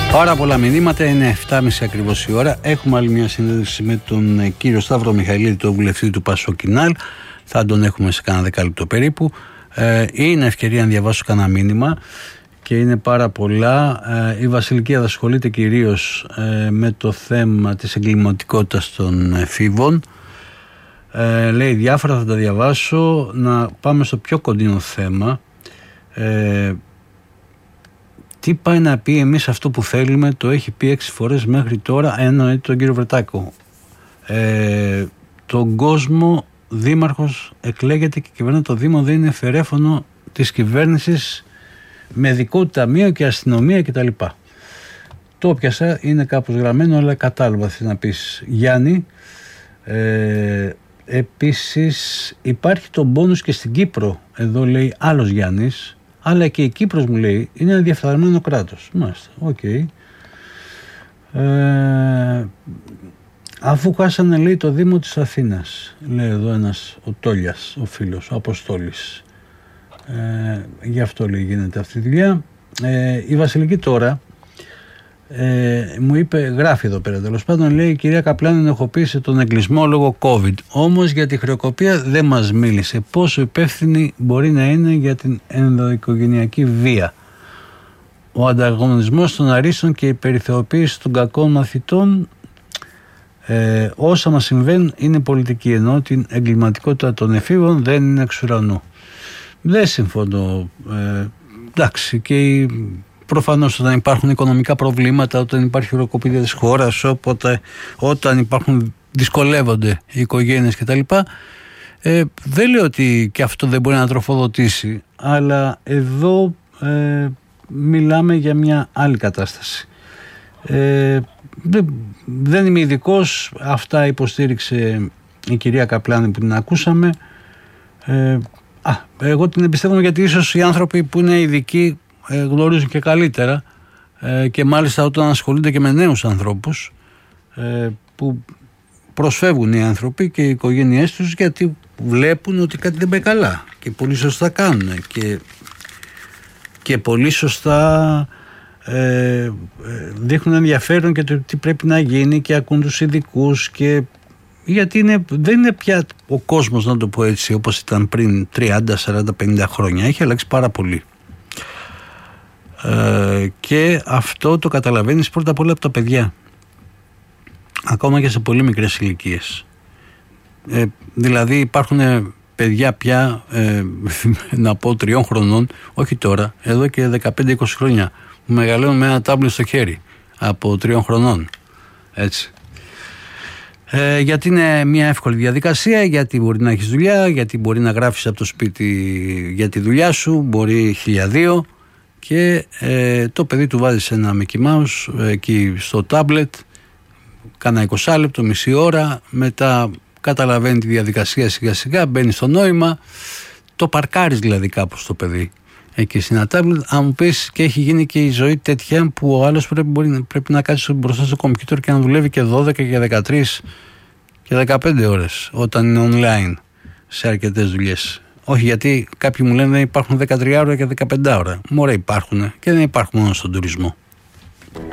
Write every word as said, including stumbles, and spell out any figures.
Πάρα πολλά μηνύματα, είναι εφτά και μισή ακριβώς η ώρα. Έχουμε άλλη μια συνέντευξη με τον κύριο Σταύρο Μιχαηλίδη, τον βουλευτή του Πασοκινάλ. Θα τον έχουμε σε κάνα δεκάλεπτο περίπου. Ε, είναι ευκαιρία να διαβάσω κάνα μήνυμα και είναι πάρα πολλά. Ε, η Βασιλική ασχολείται κυρίως ε, με το θέμα της εγκληματικότητας των εφήβων. Ε, λέει διάφορα, θα τα διαβάσω. Να πάμε στο πιο κοντινό θέμα. Ε, Τι πάει να πει, εμείς αυτό που θέλουμε το έχει πει έξι φορές μέχρι τώρα, εννοείται τον κύριο Βρετάκο. Ε, τον κόσμο δήμαρχος εκλέγεται και κυβερνά το Δήμο, δεν είναι φερέφωνο της κυβέρνησης με δικό του ταμείο και αστυνομία κτλ. Το πιάσα, είναι κάπως γραμμένο, αλλά κατάλαβα τι να πεις, Γιάννη. Ε, επίσης υπάρχει το μπόνους και στην Κύπρο, εδώ λέει άλλος Γιάννης. Αλλά και η Κύπρος, μου λέει, είναι ένα διαφθαρμένο κράτος. Μάλιστα, οκ. Okay. Ε, αφού χάσανε, λέει, το Δήμο της Αθήνας, λέει εδώ ένας, ο Τόλιας, ο φίλος, ο Αποστόλης. Ε, γι' αυτό, λέει, γίνεται αυτή η δουλειά. Ε, η Βασιλική τώρα ε, μου είπε, γράφει εδώ πέρα, τέλος πάντων, λέει, η κυρία Καπλάνη ενοχοποίησε τον εγκλισμό λόγω COVID. Όμως για τη χρεοκοπία δεν μας μίλησε. Πόσο υπεύθυνη μπορεί να είναι για την ενδοοικογενειακή βία. Ο ανταγωνισμός των αρίστων και η περιθεωποίηση των κακών μαθητών, ε, όσα μας συμβαίνουν είναι πολιτική, ενώ την εγκληματικότητα των εφήβων δεν είναι εξ ουρανού. Δεν συμφωνώ. Ε, εντάξει, και η προφανώς όταν υπάρχουν οικονομικά προβλήματα, όταν υπάρχει χρεοκοπία της χώρας, όποτε, όταν υπάρχουν, δυσκολεύονται οι οικογένειες κτλ. Ε, δεν λέω ότι και αυτό δεν μπορεί να τροφοδοτήσει, αλλά εδώ ε, μιλάμε για μια άλλη κατάσταση. Ε, δεν, δεν είμαι ειδικός, αυτά υποστήριξε η κυρία Καπλάνη που την ακούσαμε. Ε, α, εγώ την εμπιστεύομαι γιατί ίσως οι άνθρωποι που είναι ειδικοί Ε, γνωρίζουν και καλύτερα ε, και μάλιστα όταν ασχολούνται και με νέους ανθρώπους ε, που προσφεύγουν οι άνθρωποι και οι οικογένειές τους γιατί βλέπουν ότι κάτι δεν πάει καλά και πολύ σωστά κάνουν και, και πολύ σωστά ε, δείχνουν ενδιαφέρον και το τι πρέπει να γίνει και ακούν τους ειδικούς και γιατί είναι, δεν είναι πια ο κόσμος, να το πω έτσι, όπως ήταν πριν τριάντα, σαράντα, πενήντα χρόνια. Έχει αλλάξει πάρα πολύ. Ε, και αυτό το καταλαβαίνεις πρώτα απ' όλα από τα παιδιά, ακόμα και σε πολύ μικρές ηλικίες. Ε, δηλαδή υπάρχουν παιδιά πια ε, να πω τριών χρονών, όχι τώρα, εδώ και δεκαπέντε είκοσι χρόνια που μεγαλώνουν με ένα τάμπλετ στο χέρι από τριών χρονών, έτσι. Ε, γιατί είναι μια εύκολη διαδικασία, γιατί μπορεί να έχεις δουλειά, γιατί μπορεί να γράφεις από το σπίτι για τη δουλειά σου, μπορεί χιλιαδδύο. Και ε, το παιδί του βάζει ένα Mickey Mouse ε, εκεί στο τάμπλετ, κάνα είκοσι λεπτό, μισή ώρα, μετά καταλαβαίνει τη διαδικασία σιγά σιγά, μπαίνει στο νόημα, το παρκάρεις δηλαδή κάπως το παιδί εκεί σε ένα τάμπλετ. Αν μου πεις, και έχει γίνει και η ζωή τέτοια που ο άλλος πρέπει, μπορεί, πρέπει να κάτσει μπροστά στο κομπιούτερ και να δουλεύει και δώδεκα και δεκατρείς και δεκαπέντε ώρες όταν είναι online σε αρκετές δουλειές. Όχι, γιατί κάποιοι μου λένε δεν υπάρχουν δεκατρία ώρα και δεκαπέντε ώρα. Μωρέ, υπάρχουν και δεν υπάρχουν μόνο στον τουρισμό.